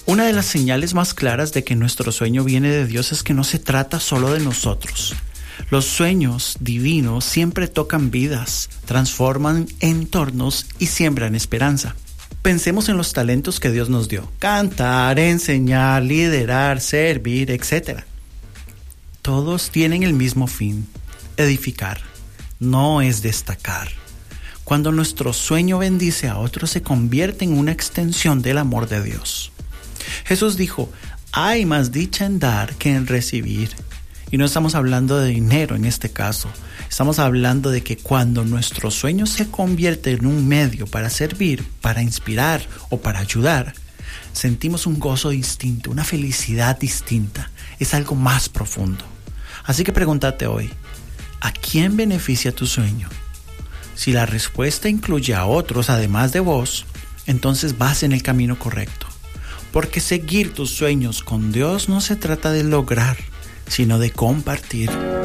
Una de las señales más claras de que nuestro sueño viene de Dios es que no se trata solo de nosotros. Los sueños divinos siempre tocan vidas, transforman entornos y siembran esperanza. Pensemos en los talentos que Dios nos dio: cantar, enseñar, liderar, servir, etc. Todos tienen el mismo fin: edificar, no es destacar. Cuando nuestro sueño bendice a otros, se convierte en una extensión del amor de Dios. Jesús dijo: hay más dicha en dar que en recibir. Y no estamos hablando de dinero en este caso. Estamos hablando de que cuando nuestro sueño se convierte en un medio para servir, para inspirar o para ayudar, sentimos un gozo distinto, una felicidad distinta. Es algo más profundo. Así que pregúntate hoy: ¿a quién beneficia tu sueño? Si la respuesta incluye a otros además de vos, entonces vas en el camino correcto. Porque seguir tus sueños con Dios no se trata de lograr, sino de compartir.